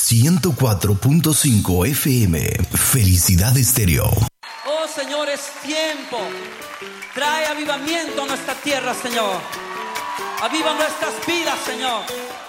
104.5 FM. Felicidad Estéreo. Oh Señor, es tiempo. Trae avivamiento a nuestra tierra, Señor. Aviva nuestras vidas, Señor.